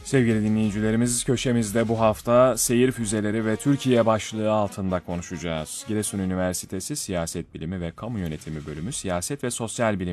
Sevgili dinleyicilerimiz, köşemizde bu hafta seyir füzeleri ve Türkiye başlığı altında konuşacağız. Giresun Üniversitesi Siyaset Bilimi ve Kamu Yönetimi Bölümü Siyaset ve Sosyal Bilimler